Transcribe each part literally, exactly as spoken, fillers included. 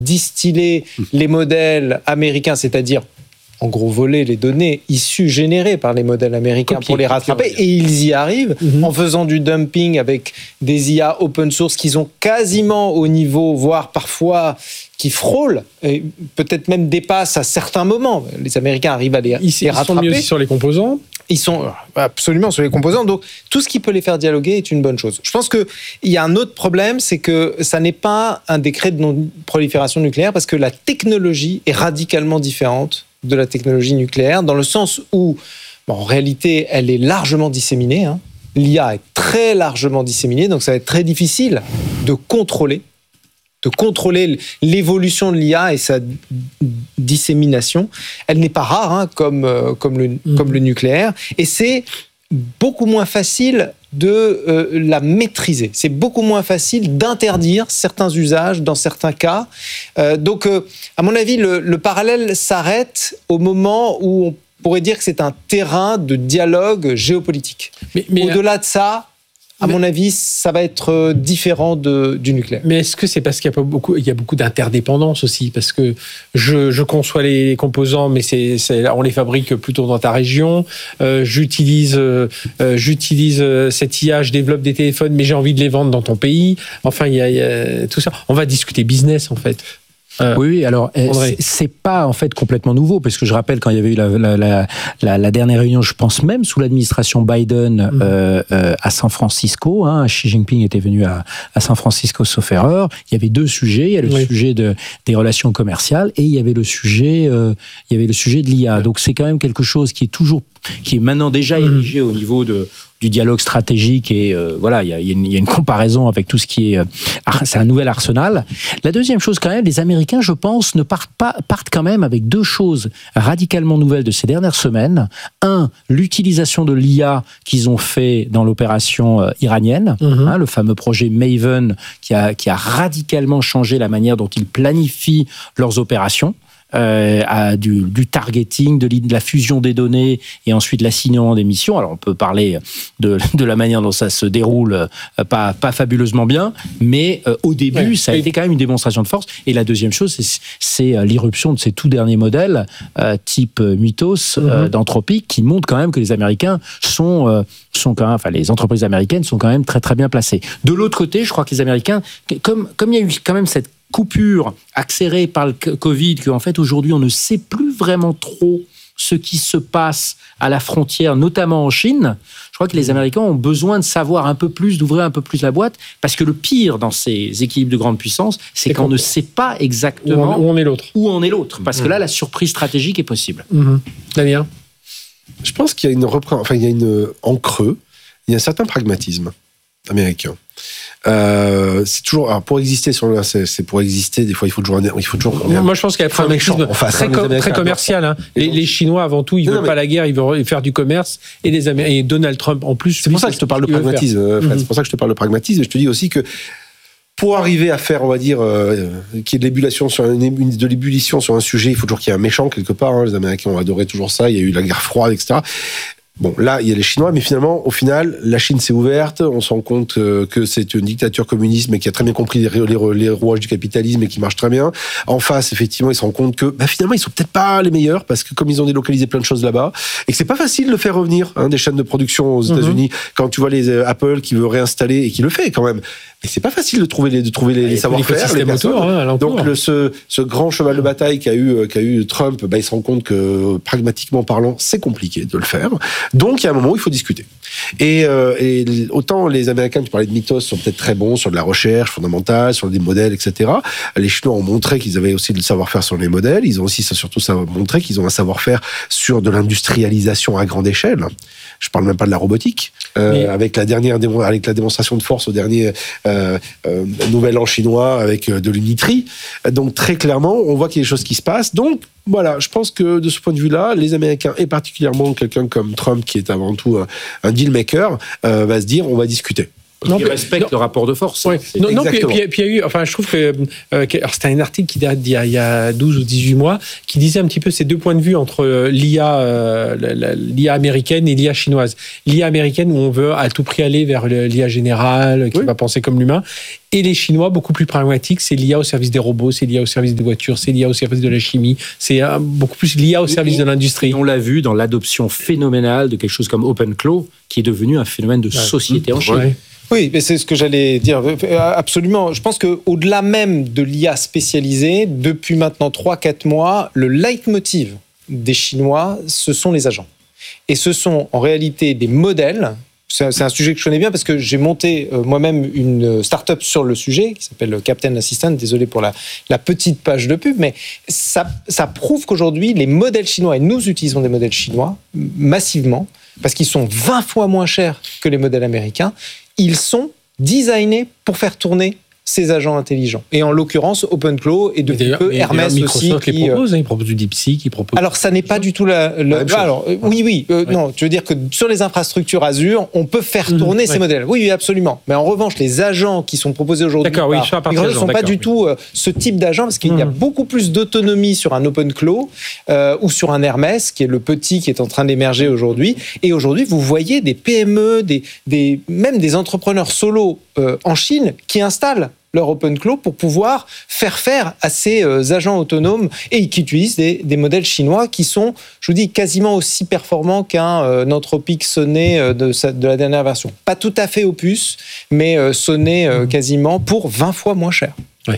distiller les modèles américains, c'est-à-dire en gros voler les données issues, générées par les modèles américains Copier, pour les rattraper. copier, Et ils y arrivent mm-hmm. en faisant du dumping avec des I A open source qu'ils ont quasiment au niveau, voire parfois qui frôlent, et peut-être même dépassent à certains moments. Les Américains arrivent à les, ils, les rattraper. Ils sont mieux aussi sur les composants. Ils sont absolument sur les composants. Donc, tout ce qui peut les faire dialoguer est une bonne chose. Je pense qu'il y a un autre problème, c'est que ça n'est pas un décret de non-prolifération nucléaire parce que la technologie est radicalement différente de la technologie nucléaire, dans le sens où, bon, en réalité, elle est largement disséminée. Hein. L'I A est très largement disséminée, donc ça va être très difficile de contrôler, de contrôler l'évolution de l'I A et sa dissémination. Elle n'est pas rare, hein, comme, euh, comme, le, mmh. comme le nucléaire, et c'est beaucoup moins facile de euh, la maîtriser. C'est beaucoup moins facile d'interdire certains usages dans certains cas. Euh, donc, euh, à mon avis, le, le parallèle s'arrête au moment où on pourrait dire que c'est un terrain de dialogue géopolitique. Mais, mais Au-delà de ça, à mais, mon avis, ça va être différent de, du nucléaire. Mais est-ce que c'est parce qu'il y a, pas beaucoup, il y a beaucoup d'interdépendance aussi ? Parce que je, je conçois les composants, mais c'est, c'est, on les fabrique plutôt dans ta région. Euh, j'utilise, euh, j'utilise cette I A, je développe des téléphones, mais j'ai envie de les vendre dans ton pays. Enfin, il y a, il y a tout ça. On va discuter business, en fait. Euh, oui, oui, alors c'est, c'est pas en fait complètement nouveau, parce que je rappelle quand il y avait eu la, la, la, la, la dernière réunion, je pense même sous l'administration Biden mmh. euh, euh, à San Francisco, hein, Xi Jinping était venu à, à San Francisco sauf erreur, il y avait deux sujets, il y a le oui. sujet de, des relations commerciales et il y avait le sujet, euh, il y avait le sujet de l'I A. Donc c'est quand même quelque chose qui est toujours, qui est maintenant déjà mmh. érigé au niveau de du dialogue stratégique et euh, voilà, il y a, y, a y a une comparaison avec tout ce qui est, euh, c'est un nouvel arsenal. La deuxième chose quand même, les Américains, je pense, ne partent pas, partent quand même avec deux choses radicalement nouvelles de ces dernières semaines. Un, l'utilisation de l'I A qu'ils ont fait dans l'opération euh, iranienne, mm-hmm. hein, le fameux projet Maven qui a, qui a radicalement changé la manière dont ils planifient leurs opérations. Euh, à du, du targeting, de, de la fusion des données et ensuite l'assignement des missions. Alors on peut parler de, de la manière dont ça se déroule, euh, pas, pas fabuleusement bien, mais euh, au début, ouais. ça a été quand même une démonstration de force. Et la deuxième chose, c'est, c'est l'irruption de ces tout derniers modèles, euh, type Mythos, mm-hmm. euh, d'Anthropic, qui montrent quand même que les Américains sont, euh, sont quand même, enfin les entreprises américaines sont quand même très très bien placées. De l'autre côté, je crois que les Américains, comme, comme il y a eu quand même cette coupure accélérée par le Covid, qu'en fait aujourd'hui on ne sait plus vraiment trop ce qui se passe à la frontière, notamment en Chine. Je crois que les Américains ont besoin de savoir un peu plus, d'ouvrir un peu plus la boîte, parce que le pire dans ces équilibres de grande puissance, c'est, c'est qu'on ne sait pas exactement où on est l'autre. Où on est l'autre, parce mmh. que là la surprise stratégique est possible. Mmh. Damien ? Je pense qu'il y a une repre... enfin il y a une en creux, il y a un certain pragmatisme américain. Euh, c'est toujours, alors pour exister sur le, c'est, c'est pour exister. Des fois, il faut toujours, il faut toujours. Moi, je pense qu'il y a un pragmatisme très, com- très commercial. Hein. Les, les Chinois, avant tout, ils non, veulent non, pas mais... la guerre, ils veulent faire du commerce. Et les Américains, et Donald Trump, en plus. C'est pour ça que je te parle de pragmatisme, Fred. Mm-hmm. C'est pour ça que je te parle de pragmatisme. Et je te dis aussi que pour arriver à faire, on va dire, euh, qu'il y ait de l'ébullition sur un, une, de l'ébullition sur un sujet, il faut toujours qu'il y ait un méchant quelque part. Hein. Les Américains ont adoré toujours ça. Il y a eu la guerre froide, et cetera. Bon, là, il y a les Chinois, mais finalement, au final, la Chine s'est ouverte. On se rend compte euh, que c'est une dictature communiste, mais qui a très bien compris les, les, les rouages du capitalisme et qui marche très bien. En face, effectivement, ils se rendent compte que bah, finalement, ils sont peut-être pas les meilleurs, parce que comme ils ont délocalisé plein de choses là-bas, et que c'est pas facile de faire revenir hein, des chaînes de production aux États-Unis. Mm-hmm. Quand tu vois les euh, Apple qui veut réinstaller, et qui le fait quand même. Mais c'est pas facile de trouver les, de trouver les, les savoir-faire, les personnes. Autour, hein, Donc, le, ce, ce grand cheval de bataille qu'a eu, qu'a eu Trump, bah, il se rend compte que, pragmatiquement parlant, c'est compliqué de le faire. Donc, il y a un moment où il faut discuter. Et, euh, et autant les Américains, tu parlais de Mythos, sont peut-être très bons sur de la recherche fondamentale, sur des modèles, et cetera. Les Chinois ont montré qu'ils avaient aussi le savoir-faire sur les modèles. Ils ont aussi surtout montré qu'ils ont un savoir-faire sur de l'industrialisation à grande échelle. Je parle même pas de la robotique. Euh, Mais... avec la dernière démo- avec la démonstration de force au dernier euh, euh, Nouvel An chinois avec euh, de l'unitrie. Donc très clairement, on voit qu'il y a des choses qui se passent. Donc voilà, je pense que de ce point de vue-là, les Américains, et particulièrement quelqu'un comme Trump, qui est avant tout un, un deal maker, euh, va se dire on va discuter. Non, qui respecte non, le rapport de force. Ouais. Non, non, puis, puis, puis il y a eu, enfin, je trouve que, euh, que alors c'était un article qui date d'il y a, il y a douze ou dix-huit mois, qui disait un petit peu ces deux points de vue entre l'I A, euh, l'I A américaine et l'I A chinoise. L'I A américaine où on veut à tout prix aller vers l'I A générale, qui oui. va penser comme l'humain, et les Chinois beaucoup plus pragmatiques, c'est l'I A au service des robots, c'est l'I A au service des voitures, c'est l'I A au service de la chimie, c'est euh, beaucoup plus l'I A au service et, de l'industrie. On l'a vu dans l'adoption phénoménale de quelque chose comme OpenClaw, qui est devenu un phénomène de ouais. société mmh. en Chine. Ouais. Oui, mais c'est ce que j'allais dire. Absolument. Je pense qu'au-delà même de l'I A spécialisée, depuis maintenant trois à quatre mois, le leitmotiv des Chinois, ce sont les agents. Et ce sont en réalité des modèles. C'est un sujet que je connais bien parce que j'ai monté euh, moi-même une start-up sur le sujet qui s'appelle Captain Assistant. Désolé pour la, la petite page de pub, mais ça, ça prouve qu'aujourd'hui, les modèles chinois, et nous utilisons des modèles chinois massivement, parce qu'ils sont vingt fois moins chers que les modèles américains, ils sont designés pour faire tourner ces agents intelligents. Et en l'occurrence, OpenClaw et depuis peu Hermès Microsoft aussi. Qui propose, euh... il propose du DeepSeek, il propose. Alors ça n'est pas du tout la. la... la alors euh, oui, oui, euh, ouais. non. Tu veux dire que sur les infrastructures Azure, on peut faire tourner mmh, ces ouais. modèles. Oui, oui, absolument. Mais en revanche, les agents qui sont proposés aujourd'hui par, oui, ne sont pas du oui. tout euh, ce type d'agent parce qu'il mmh. y a beaucoup plus d'autonomie sur un OpenClaw euh, ou sur un Hermès, qui est le petit qui est en train d'émerger aujourd'hui. Et aujourd'hui, vous voyez des P M E, des, des même des entrepreneurs solo euh, en Chine qui installent leur OpenClaw pour pouvoir faire faire à ces euh, agents autonomes et qui utilisent des, des modèles chinois qui sont, je vous dis, quasiment aussi performants qu'un euh, Anthropic Sonnet euh, de, de la dernière version. Pas tout à fait Opus, mais euh, Sonnet euh, quasiment pour vingt fois moins cher. Oui.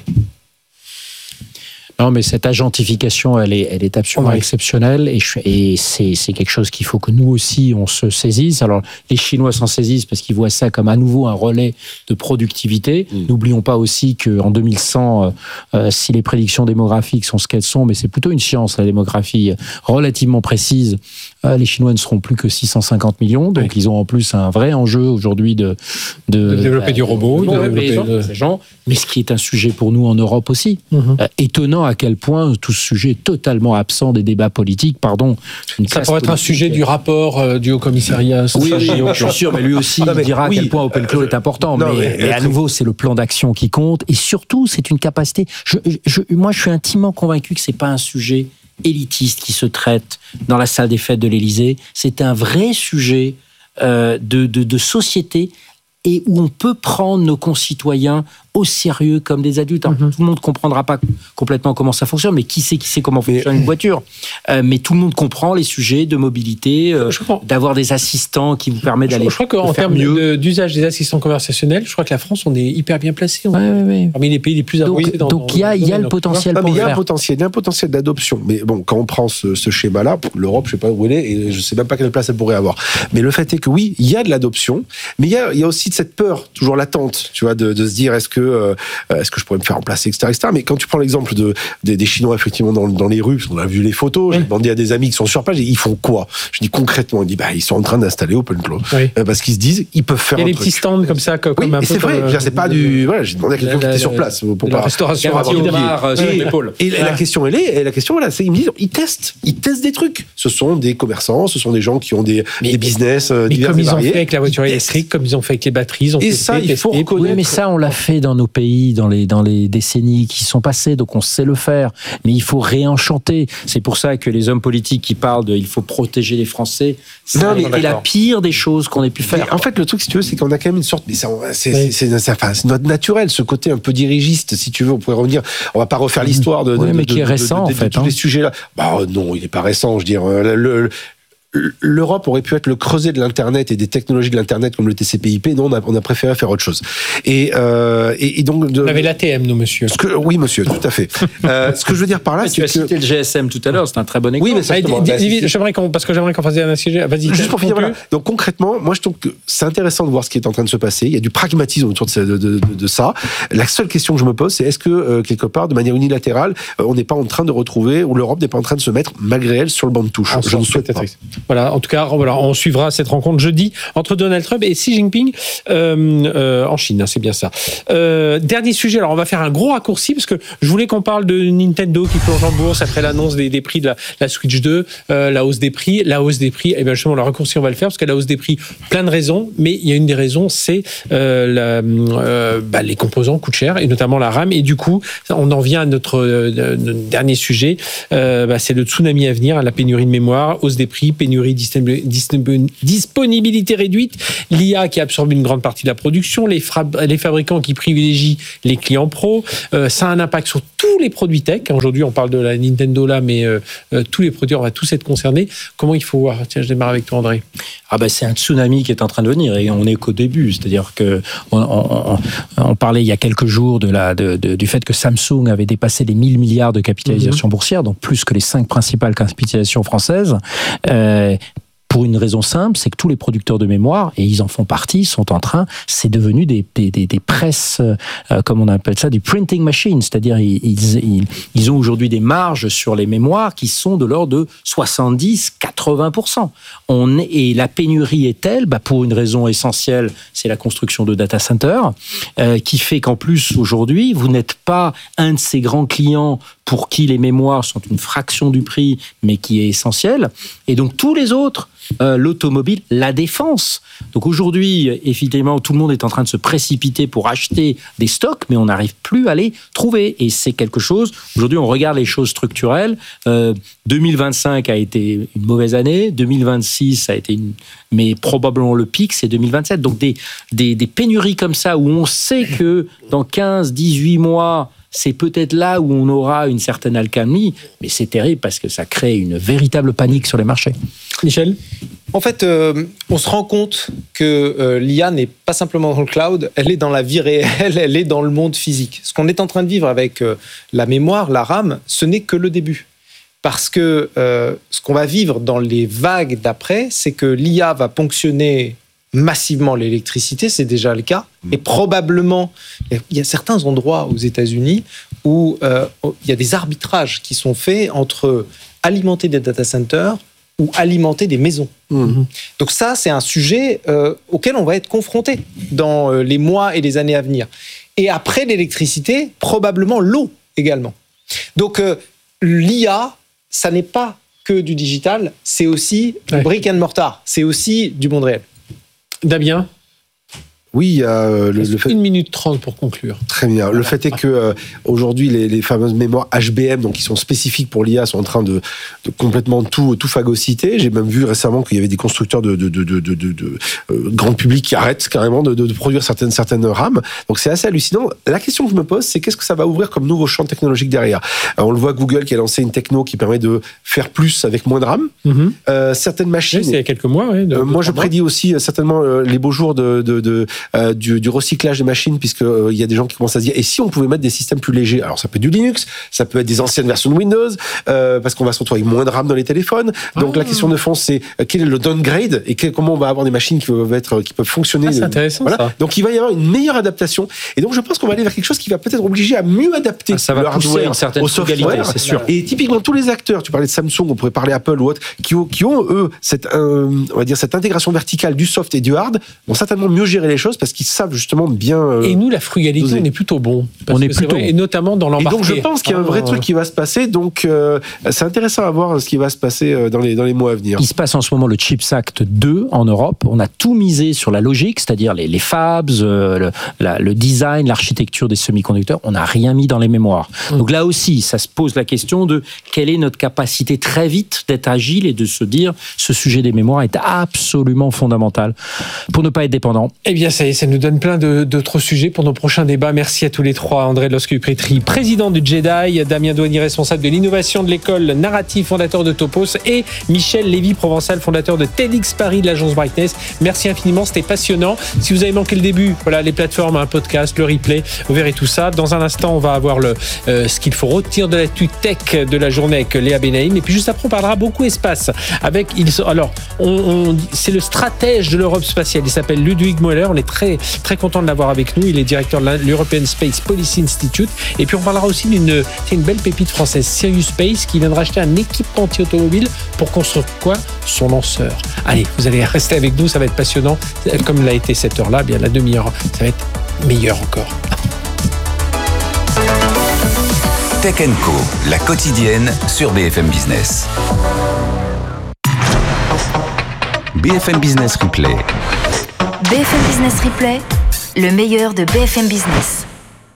Non, mais cette agentification, elle est, elle est absolument oui. exceptionnelle et, je, et c'est, c'est quelque chose qu'il faut que nous aussi, on se saisisse. Alors, les Chinois s'en saisissent parce qu'ils voient ça comme à nouveau un relais de productivité. Mmh. N'oublions pas aussi qu'en deux mille cent, euh, si les prédictions démographiques sont ce qu'elles sont, mais c'est plutôt une science, la démographie relativement précise, euh, les Chinois ne seront plus que six cent cinquante millions. Donc, oui. ils ont en plus un vrai enjeu aujourd'hui de, de, de développer euh, du robot, de, de développer les gens, de... ces gens, mais ce qui est un sujet pour nous en Europe aussi. Mmh. Euh, étonnant à quel point tout ce sujet est totalement absent des débats politiques. Pardon. Une ça pourrait être un sujet du rapport euh, du Haut-Commissariat. Oui, oui, je suis sûr, mais lui aussi, non, mais, il dira oui, à quel point OpenClaw euh, est important. Non, mais, mais, mais à nouveau, c'est le plan d'action qui compte. Et surtout, c'est une capacité. Je, je, moi, je suis intimement convaincu que c'est pas un sujet élitiste qui se traite dans la salle des fêtes de l'Élysée. C'est un vrai sujet euh, de, de, de société et où on peut prendre nos concitoyens au sérieux comme des adultes. Alors, mm-hmm. Tout le monde ne comprendra pas complètement comment ça fonctionne, mais qui sait qui sait comment fonctionne une voiture. Euh, mais tout le monde comprend les sujets de mobilité, euh, d'avoir des assistants qui vous permettent d'aller. Je, je crois qu'en termes de, d'usage des assistants conversationnels, je crois que la France, on est hyper bien placé. Ouais, ouais, ouais. Parmi les pays les plus avancés. Donc, donc il y a, y a le potentiel. Ah, pour il y a faire. un potentiel, il y a un potentiel d'adoption. Mais bon, quand on prend ce, ce schéma-là, l'Europe, je ne sais pas où elle est, et je ne sais même pas quelle place elle pourrait avoir. Mais le fait est que oui, il y a de l'adoption, mais il y a, il y a aussi de cette peur, toujours latente, tu vois, de, de se dire est-ce que euh, est-ce que je pourrais me faire remplacer, et cetera, et cetera. Mais quand tu prends l'exemple de, de, des Chinois, effectivement, dans, dans les rues, parce qu'on a vu les photos, oui. J'ai demandé à des amis qui sont sur place, ils font quoi? Je dis concrètement, ils disent, bah, ils sont en train d'installer OpenClaw. Oui. Euh, parce qu'ils se disent, ils peuvent faire un truc. Il y a des petits stands comme ça, comme oui, un peu. C'est vrai, euh, c'est pas du, voilà, j'ai demandé à quelqu'un qui était sur place. Pour la restauration à Omar sur l'épaule. Et la question, elle est, et la question, voilà, c'est, ils me disent, ils testent, ils testent des trucs. Ce sont des commerçants, ce sont des gens qui ont des, des business divers comme ils ont fait avec la voiture électrique, comme ils ont fait avec les batteries, ils ont et ça, il faut reconnaître. Oui, mais ça, on l'a fait dans nos pays, dans les, dans les décennies qui sont passées, donc on sait le faire. Mais il faut réenchanter. C'est pour ça que les hommes politiques qui parlent de il faut protéger les Français, c'est la pire des choses qu'on ait pu faire. Mais en fait, le truc, si tu veux, c'est qu'on a quand même une sorte, mais ça, c'est, oui. c'est, c'est, c'est, enfin, c'est notre naturel, ce côté un peu dirigiste, si tu veux. On pourrait revenir, on va pas refaire l'histoire de, oui, de, mais de, qui est récent, de, de, de, en fait, de, de tous hein. les sujets-là. Bah non, il est pas récent, je veux dire. Le, le, L'Europe aurait pu être le creuset de l'Internet et des technologies de l'Internet comme le T C P I P. Non, on a, on a préféré faire autre chose. Et, euh, et, et donc, de, on avait l'A T M, nous, monsieur. Ce que, oui, monsieur, tout à fait. euh, ce que je veux dire par là, mais c'est tu que as cité le G S M tout à l'heure, c'est un très bon exemple. Oui, mais ça, ah, d- d- j'aimerais qu'on, parce que j'aimerais qu'on fasse un sujet. Vas-y. Juste pour finir, voilà. Donc concrètement, moi, je trouve que c'est intéressant de voir ce qui est en train de se passer. Il y a du pragmatisme autour de, de, de, de ça. La seule question que je me pose, c'est est-ce que euh, quelque part, de manière unilatérale, euh, on n'est pas en train de retrouver, ou l'Europe n'est pas en train de se mettre, malgré elle, sur le banc de touche. Ah, je ne souhaite pas. Voilà, en tout cas, voilà, on suivra cette rencontre jeudi entre Donald Trump et Xi Jinping euh, euh, en Chine, hein, c'est bien ça. Euh, dernier sujet, alors on va faire un gros raccourci parce que je voulais qu'on parle de Nintendo qui plonge en bourse après l'annonce des, des prix de la, la Switch deux, euh, la hausse des prix, la hausse des prix, et bien justement le raccourci on va le faire parce que la hausse des prix, plein de raisons, mais il y a une des raisons, c'est euh, la, euh, bah, les composants coûtent cher et notamment la RAM, et du coup on en vient à notre, euh, notre dernier sujet, euh, bah, c'est le tsunami à venir, la pénurie de mémoire, hausse des prix, pénurie disponibilité réduite, l'I A qui absorbe une grande partie de la production, les, fra- les fabricants qui privilégient les clients pro, euh, ça a un impact sur tous les produits tech. Aujourd'hui, on parle de la Nintendo là, mais euh, euh, tous les produits, on va tous être concernés. Comment il faut voir ? Tiens, je démarre avec toi, André. Ah ben, c'est un tsunami qui est en train de venir et on n'est qu'au début. C'est-à-dire que on, on, on parlait il y a quelques jours de la, de, de, du fait que Samsung avait dépassé les mille milliards de capitalisation mmh. boursière, donc plus que les cinq principales capitalisations françaises. Euh, Pour une raison simple, c'est que tous les producteurs de mémoire, et ils en font partie, sont en train, c'est devenu des, des, des, des presses, euh, comme on appelle ça, du printing machine, c'est-à-dire ils, ils, ils ont aujourd'hui des marges sur les mémoires qui sont de l'ordre de soixante-dix à quatre-vingts pour cent. On est, et la pénurie est telle, bah pour une raison essentielle, c'est la construction de data centers, euh, qui fait qu'en plus, aujourd'hui, vous n'êtes pas un de ces grands clients pour qui les mémoires sont une fraction du prix, mais qui est essentiel. Et donc tous les autres, euh, l'automobile, la défense. Donc aujourd'hui, effectivement, tout le monde est en train de se précipiter pour acheter des stocks, mais on n'arrive plus à les trouver. Et c'est quelque chose, aujourd'hui on regarde les choses structurelles, euh, deux mille vingt-cinq a été une mauvaise année, deux mille vingt-six a été une... mais probablement le pic, c'est deux mille vingt-sept. Donc des, des, des pénuries comme ça, où on sait que dans quinze à dix-huit mois, c'est peut-être là où on aura une certaine alchimie, mais c'est terrible parce que ça crée une véritable panique sur les marchés. Michel ? En fait, euh, on se rend compte que euh, l'I A n'est pas simplement dans le cloud, elle est dans la vie réelle, elle est dans le monde physique. Ce qu'on est en train de vivre avec euh, la mémoire, la RAM, ce n'est que le début. Parce que euh, ce qu'on va vivre dans les vagues d'après, c'est que l'I A va ponctionner massivement l'électricité, c'est déjà le cas, et probablement, il y a certains endroits aux États-Unis où euh, il y a des arbitrages qui sont faits entre alimenter des data centers ou alimenter des maisons. Mmh. Donc ça, c'est un sujet euh, auquel on va être confronté dans euh, les mois et les années à venir. Et après l'électricité, probablement l'eau également. Donc euh, l'I A, ça n'est pas que du digital, c'est aussi du ouais. brick and mortar, c'est aussi du monde réel. Damien ? Oui, il y a euh, le, le fait... une minute trente pour conclure. Très bien. Le fait est que euh, aujourd'hui, les, les fameuses mémoires H B M, donc qui sont spécifiques pour l'I A, sont en train de, de complètement tout, tout phagocyter. J'ai même vu récemment qu'il y avait des constructeurs de, de, de, de, de, de, de euh, grand public qui arrêtent carrément de, de, de produire certaines, certaines RAM. Donc c'est assez hallucinant. La question que je me pose, c'est qu'est-ce que ça va ouvrir comme nouveau champ technologique derrière ? Alors, on le voit, Google qui a lancé une techno qui permet de faire plus avec moins de RAM. Mm-hmm. Euh, certaines machines. Oui, c'est il y a quelques mois. Oui, de, euh, moi, je prédis aussi euh, certainement euh, les beaux jours de, de, de Euh, du, du recyclage des machines, puisque euh, il y a des gens qui commencent à se dire, et si on pouvait mettre des systèmes plus légers ? Alors ça peut être du Linux, ça peut être des anciennes versions de Windows, euh, parce qu'on va se retrouver avec moins de RAM dans les téléphones. Donc ah. la question de fond, c'est euh, quel est le downgrade et quel, comment on va avoir des machines qui peuvent être, qui peuvent fonctionner. Ah, c'est intéressant. Voilà. Ça. Donc il va y avoir une meilleure adaptation. Et donc je pense qu'on va aller vers quelque chose qui va peut-être obliger à mieux adapter ah, ça le va hardware une certaine au software. C'est sûr. Et typiquement tous les acteurs, tu parlais de Samsung, on pourrait parler Apple ou autre, qui ont, qui ont eux cette, euh, on va dire cette intégration verticale du soft et du hard, vont certainement mieux gérer les choses parce qu'ils savent justement bien. Euh, et nous, la frugalité, doser. On est plutôt bon. On est plutôt. Vrai, et notamment dans l'embarqué. Et donc, je pense qu'il y a un vrai ah, truc qui va se passer. Donc, euh, c'est intéressant à voir ce qui va se passer dans les, dans les mois à venir. Il se passe en ce moment le Chips Act deux en Europe. On a tout misé sur la logique, c'est-à-dire les, les fabs, euh, le, la, le design, l'architecture des semi-conducteurs. On n'a rien mis dans les mémoires. Mmh. Donc là aussi, ça se pose la question de quelle est notre capacité très vite d'être agile et de se dire ce sujet des mémoires est absolument fondamental pour ne pas être dépendant. Eh bien, ça, ça nous donne plein de, d'autres sujets pour nos prochains débats. Merci à tous les trois. André Losque-Duprétry, président du Jedi, Damien Douanier, responsable de l'innovation de l'école Narrative, fondateur de Topos, et Michel Lévy-Provençal, fondateur de TEDx Paris, de l'agence Brightness. Merci infiniment, c'était passionnant. Si vous avez manqué le début, voilà les plateformes, un podcast, le replay, vous verrez tout ça. Dans un instant, on va avoir le, euh, ce qu'il faut retenir retenir de l'actu tech de la journée avec Léa Benaïm. Et puis juste après, on parlera beaucoup espace. Avec, il, alors, on, on, c'est le stratège de l'Europe spatiale. Il s'appelle Ludwig Müller. On est très, très content de l'avoir avec nous. Il est directeur de l'European Space Policy Institute. Et puis, on parlera aussi d'une, c'est une belle pépite française, Sirius Space, qui vient de racheter un équipement anti-automobile pour construire quoi? Son lanceur. Allez, vous allez rester avec nous. Ça va être passionnant. Comme l'a été cette heure-là, bien la demi-heure, ça va être meilleur encore. Tech and Co, la quotidienne sur B F M Business. B F M Business Replay. B F M Business Replay, le meilleur de B F M Business.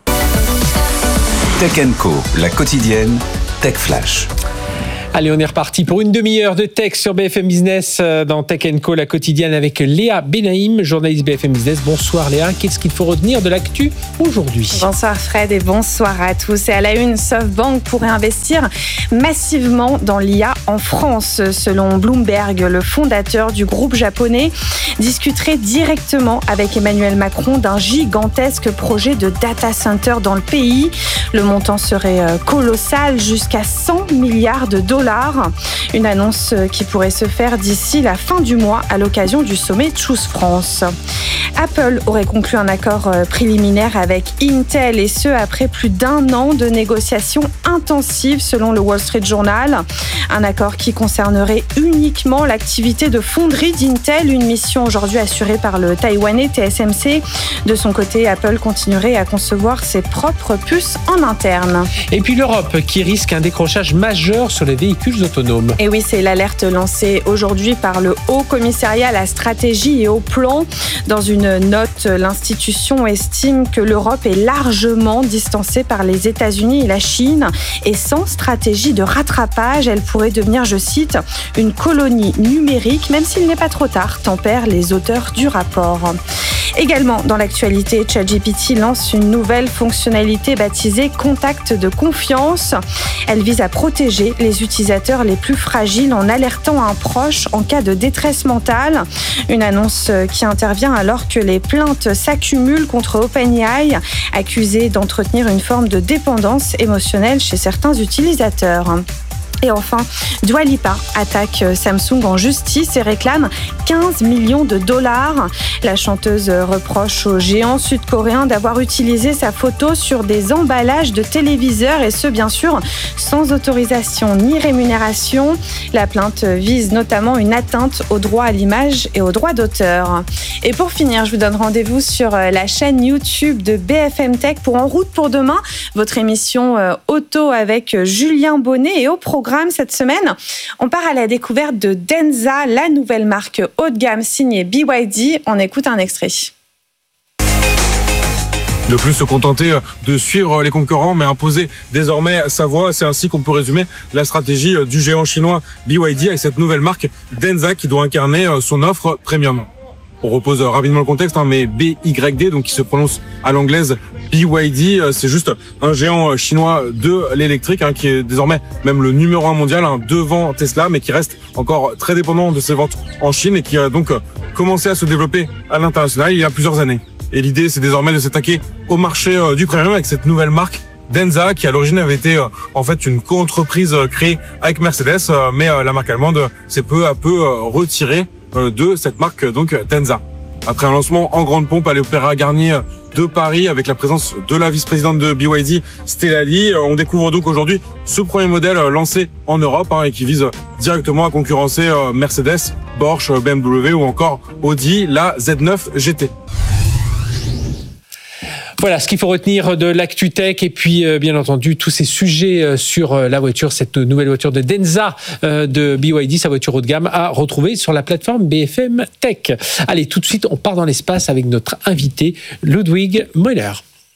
Tech and Co, la quotidienne, Tech Flash. Allez, on est reparti pour une demi-heure de tech sur B F M Business dans Tech and Co, la quotidienne avec Léa Benaïm, journaliste B F M Business. Bonsoir Léa, qu'est-ce qu'il faut retenir de l'actu aujourd'hui? Bonsoir Fred et bonsoir à tous. Et à la une, SoftBank pourrait investir massivement dans l'I A en France. Selon Bloomberg, le fondateur du groupe japonais discuterait directement avec Emmanuel Macron d'un gigantesque projet de data center dans le pays. Le montant serait colossal, jusqu'à cent milliards de dollars. Une annonce qui pourrait se faire d'ici la fin du mois à l'occasion du sommet Choose France. Apple aurait conclu un accord préliminaire avec Intel, et ce après plus d'un an de négociations intensives selon le Wall Street Journal. Un accord qui concernerait uniquement l'activité de fonderie d'Intel, une mission aujourd'hui assurée par le Taïwanais T S M C. De son côté, Apple continuerait à concevoir ses propres puces en interne. Et puis l'Europe qui risque un décrochage majeur sur les véhicules autonomes. Et oui, c'est l'alerte lancée aujourd'hui par le Haut Commissariat à la stratégie et au plan. Dans une note, l'institution estime que l'Europe est largement distancée par les États-Unis et la Chine, et sans stratégie de rattrapage, elle pourrait devenir, je cite, une colonie numérique, même s'il n'est pas trop tard, tempèrent les auteurs du rapport. Également dans l'actualité, ChatGPT lance une nouvelle fonctionnalité baptisée Contact de confiance. Elle vise à protéger les utilisateurs les plus fragiles en alertant un proche en cas de détresse mentale. Une annonce qui intervient alors que les plaintes s'accumulent contre OpenAI, accusé d'entretenir une forme de dépendance émotionnelle chez certains utilisateurs. Et enfin, Dua Lipa attaque Samsung en justice et réclame quinze millions de dollars. La chanteuse reproche au géant sud-coréen d'avoir utilisé sa photo sur des emballages de téléviseurs, et ce, bien sûr, sans autorisation ni rémunération. La plainte vise notamment une atteinte au droit à l'image et au droit d'auteur. Et pour finir, je vous donne rendez-vous sur la chaîne YouTube de B F M Tech pour En route pour demain, votre émission auto avec Julien Bonnet. Et au programme cette semaine, on part à la découverte de Denza, la nouvelle marque haut de gamme signée B Y D. On écoute un extrait. Ne plus se contenter de suivre les concurrents, mais imposer désormais sa voix. C'est ainsi qu'on peut résumer la stratégie du géant chinois B Y D avec cette nouvelle marque Denza qui doit incarner son offre premium. On repose rapidement le contexte, hein, mais B Y D, donc qui se prononce à l'anglaise B Y D, c'est juste un géant chinois de l'électrique, hein, qui est désormais même le numéro un mondial, hein, devant Tesla, mais qui reste encore très dépendant de ses ventes en Chine et qui a donc commencé à se développer à l'international il y a plusieurs années. Et l'idée, c'est désormais de s'attaquer au marché euh, du premium avec cette nouvelle marque Denza, qui à l'origine avait été euh, en fait une co-entreprise euh, créée avec Mercedes, euh, mais euh, la marque allemande s'est peu à peu euh, retirée euh, de cette marque euh, donc Denza. Après un lancement en grande pompe à l'Opéra Garnier de Paris avec la présence de la vice-présidente de B Y D, Stella Lee, euh, on découvre donc aujourd'hui ce premier modèle euh, lancé en Europe, hein, et qui vise directement à concurrencer euh, Mercedes, Porsche, B M W ou encore Audi, la Z neuf G T. Voilà ce qu'il faut retenir de l'actu tech, et puis euh, bien entendu tous ces sujets euh, sur euh, la voiture, cette nouvelle voiture de Denza euh, de B Y D, sa voiture haut de gamme, à retrouver sur la plateforme B F M Tech. Allez, tout de suite, on part dans l'espace avec notre invité Ludwig Müller.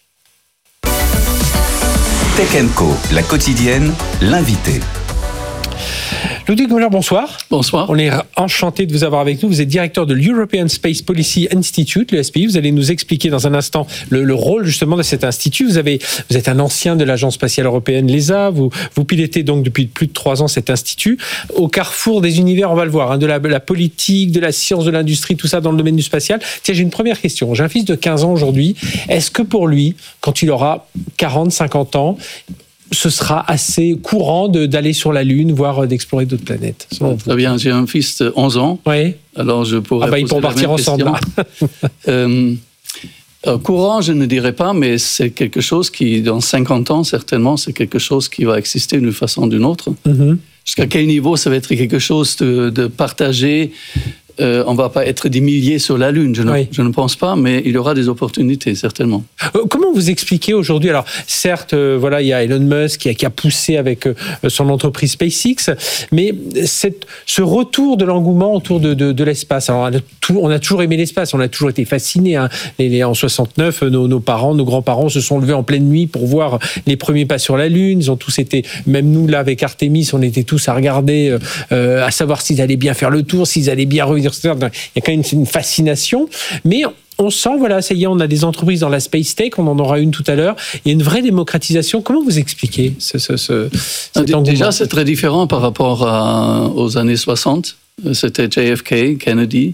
Tech and Co, la quotidienne, l'invité. Ludwig Müller, bonsoir. Bonsoir. On est enchanté de vous avoir avec nous. Vous êtes directeur de l'European Space Policy Institute, le S P I. Vous allez nous expliquer dans un instant le, le rôle justement de cet institut. Vous, avez, vous êtes un ancien de l'Agence spatiale européenne, l'E S A. Vous, vous pilotez donc depuis plus de trois ans cet institut. Au carrefour des univers, on va le voir, hein, de la, la politique, de la science, de l'industrie, tout ça dans le domaine du spatial. Tiens, j'ai une première question. J'ai un fils de quinze ans aujourd'hui. Est-ce que pour lui, quand il aura quarante, cinquante ans, ce sera assez courant de, d'aller sur la Lune, voire d'explorer d'autres planètes. Très bien, j'ai un fils de onze ans. Oui. Alors je pourrais. Ah bah ils pourront partir ensemble. euh, euh, courant, je ne dirais pas, mais c'est quelque chose qui, dans cinquante ans, certainement, c'est quelque chose qui va exister d'une façon ou d'une autre. Mm-hmm. Jusqu'à quel niveau ça va être quelque chose de, de partagé? Euh, on ne va pas être des milliers sur la Lune, je ne, oui. je ne pense pas, mais il y aura des opportunités, certainement. Euh, comment vous expliquez aujourd'hui, alors certes, euh, voilà, il y a Elon Musk qui a, qui a poussé avec euh, son entreprise SpaceX, mais cette, ce retour de l'engouement autour de, de, de l'espace, alors on a, tout, on a toujours aimé l'espace, on a toujours été fascinés. Hein. Les, les, en soixante-neuf, nos, nos parents, nos grands-parents se sont levés en pleine nuit pour voir les premiers pas sur la Lune. Ils ont tous été, même nous là avec Artemis, on était tous à regarder, euh, à savoir s'ils allaient bien faire le tour, s'ils allaient bien revenir. Il y a quand même une fascination, mais on sent, voilà, ça y est, on a des entreprises dans la Space Tech, on en aura une tout à l'heure. Il y a une vraie démocratisation. Comment vous expliquez ce, ce, ce, cet engouement ? Déjà, c'est très différent par rapport à, aux années soixante. C'était J F K, Kennedy,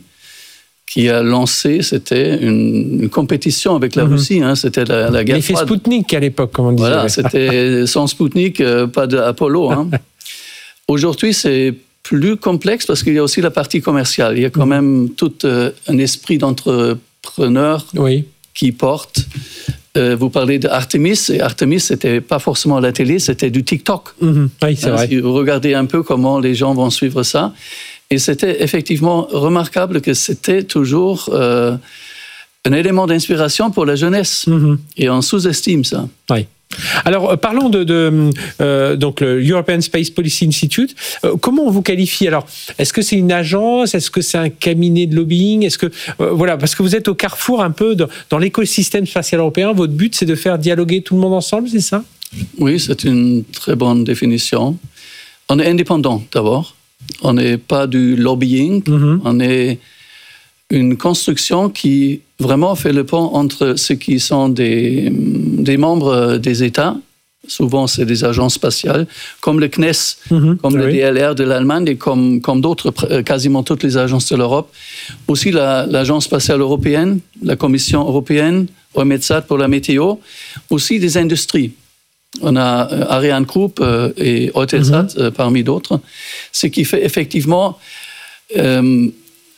qui a lancé, c'était une, une compétition avec la mm-hmm. Russie. Hein, c'était la, la guerre L'effet froide. Spoutnik à l'époque, comme on disait. Voilà, c'était sans Spoutnik, euh, pas d'Apollo. Hein. Aujourd'hui, c'est plus complexe parce qu'il y a aussi la partie commerciale. Il y a quand mmh. même tout euh, un esprit d'entrepreneur oui. qui porte. Euh, vous parlez d'Artemis, et Artemis, c'était pas forcément la télé, c'était du TikTok. Mmh. Oui, c'est euh, vrai. Si vous regardez un peu comment les gens vont suivre ça. Et c'était effectivement remarquable que c'était toujours euh, un élément d'inspiration pour la jeunesse. Mmh. Et on sous-estime ça. Oui. Alors, parlons de, de euh, donc le European Space Policy Institute. Euh, comment on vous qualifie ? Alors, est-ce que c'est une agence ? Est-ce que c'est un cabinet de lobbying ? Est-ce que euh, voilà, parce que vous êtes au carrefour un peu dans, dans l'écosystème spatial européen. Votre but, c'est de faire dialoguer tout le monde ensemble, c'est ça ? Oui, c'est une très bonne définition. On est indépendant d'abord. On n'est pas du lobbying. Mm-hmm. On est une construction qui vraiment fait le pont entre ceux qui sont des, des membres des États, souvent c'est des agences spatiales, comme le C N E S, mmh, comme oui. le D L R de l'Allemagne et comme, comme d'autres, quasiment toutes les agences de l'Europe. Aussi la, l'Agence spatiale européenne, la Commission européenne, EUMETSAT pour la météo, aussi des industries. On a Ariane Group et Eutelsat mmh. euh, parmi d'autres, ce qui fait effectivement euh,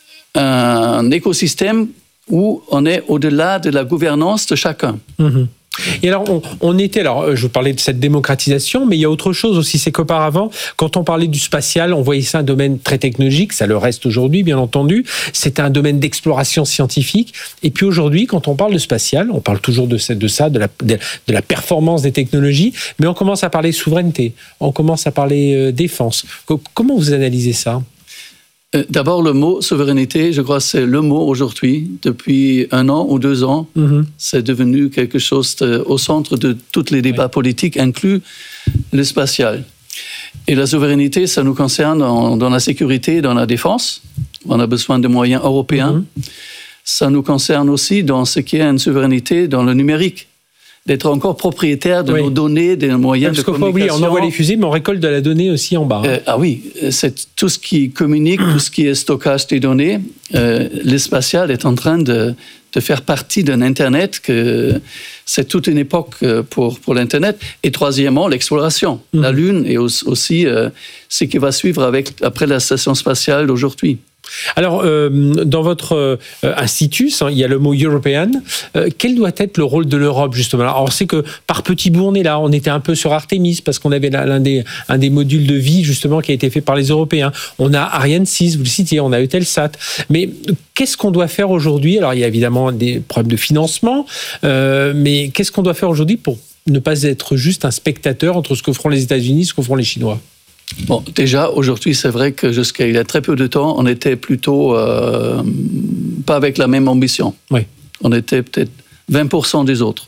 un écosystème où on est au-delà de la gouvernance de chacun. Mmh. Et alors, on, on était, alors, je vous parlais de cette démocratisation, mais il y a autre chose aussi, c'est qu'auparavant, quand on parlait du spatial, on voyait ça un domaine très technologique, ça le reste aujourd'hui, bien entendu, c'était un domaine d'exploration scientifique, et puis aujourd'hui, quand on parle de spatial, on parle toujours de, de ça, de la, de, de la performance des technologies, mais on commence à parler souveraineté, on commence à parler euh, défense. Comment vous analysez ça ? D'abord, le mot souveraineté, je crois que c'est le mot aujourd'hui. Depuis un an ou deux ans, mm-hmm. c'est devenu quelque chose de, au centre de tous les débats oui. politiques, inclus le spatial. Et la souveraineté, ça nous concerne dans, dans la sécurité, dans la défense. On a besoin de moyens européens. Mm-hmm. Ça nous concerne aussi dans ce qui est une souveraineté dans le numérique. D'être encore propriétaire de oui. nos données, des moyens Parce de communication. Parce qu'on on envoie les fusées, mais on récolte de la donnée aussi en bas. Euh, ah oui, c'est tout ce qui communique, tout ce qui est stockage des données. Euh, le spatial est en train de, de faire partie d'un Internet, que c'est toute une époque pour, pour l'Internet. Et troisièmement, l'exploration. Mmh. La Lune et aussi euh, ce qui va suivre avec, après la station spatiale d'aujourd'hui. Alors, euh, dans votre euh, institut, il y a le mot European. Euh, quel doit être le rôle de l'Europe, justement ? Alors, on sait que par petits bouts, on est là. On était un peu sur Artemis, parce qu'on avait l'un des, un des modules de vie, justement, qui a été fait par les Européens. On a Ariane six, vous le citiez, on a Eutelsat. Mais qu'est-ce qu'on doit faire aujourd'hui ? Alors, il y a évidemment des problèmes de financement, euh, mais qu'est-ce qu'on doit faire aujourd'hui pour ne pas être juste un spectateur entre ce que feront les États-Unis et ce que feront les Chinois ? Bon, déjà, aujourd'hui, c'est vrai que jusqu'à il y a très peu de temps, on était plutôt euh, pas avec la même ambition. Oui. On était peut-être vingt pour cent des autres.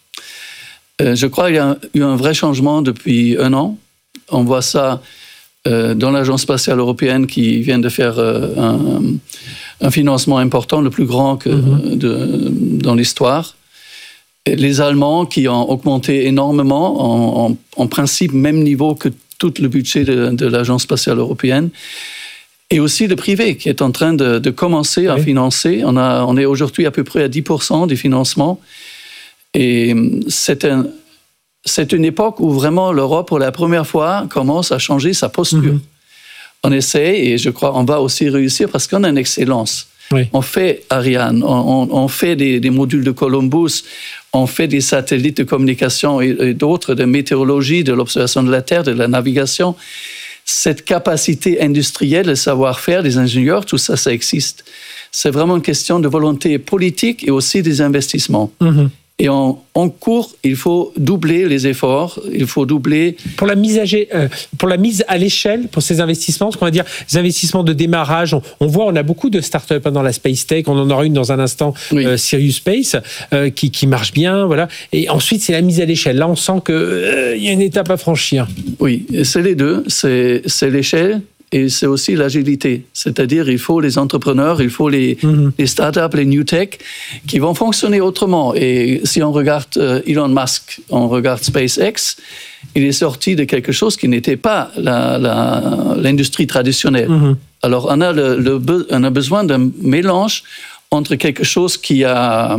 Euh, je crois qu'il y a eu un vrai changement depuis un an. On voit ça euh, dans l'Agence spatiale européenne qui vient de faire euh, un, un financement important, le plus grand que, mm-hmm. de, dans l'histoire. Et les Allemands qui ont augmenté énormément, en, en, en principe même niveau que tout le budget de, de l'Agence spatiale européenne, et aussi le privé qui est en train de, de commencer à oui. financer. On, a, on est aujourd'hui à peu près à dix pour cent des financements, et c'est un, c'est une époque où vraiment l'Europe, pour la première fois, commence à changer sa posture. Mm-hmm. On essaie, et je crois qu'on va aussi réussir parce qu'on a une excellence. Oui. On fait Ariane, on, on fait des, des modules de Columbus, on fait des satellites de communication et, et d'autres, de météorologie, de l'observation de la Terre, de la navigation. Cette capacité industrielle, le savoir-faire des ingénieurs, tout ça, ça existe. C'est vraiment une question de volonté politique et aussi des investissements. Mm-hmm. Et en, en cours, il faut doubler les efforts, il faut doubler... Pour la mise à, euh, pour la mise à l'échelle, pour ces investissements, ce qu'on va dire, les investissements de démarrage, on, on voit, on a beaucoup de startups dans la Space Tech, on en aura une dans un instant, oui. euh, Sirius Space, euh, qui, qui marche bien, voilà. Et ensuite, c'est la mise à l'échelle. Là, on sent qu'il euh, y a une étape à franchir. Oui, c'est les deux, c'est, c'est l'échelle. Et c'est aussi l'agilité. C'est-à-dire, il faut les entrepreneurs, il faut les, mm-hmm. les startups, les new tech, qui vont fonctionner autrement. Et si on regarde euh, Elon Musk, on regarde SpaceX, il est sorti de quelque chose qui n'était pas la, la, l'industrie traditionnelle. Mm-hmm. Alors, on a, le, le, on a besoin d'un mélange entre quelque chose qui a